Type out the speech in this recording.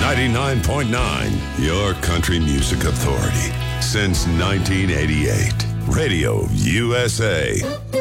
99.9, your country music authority. Since 1988. Radio USA.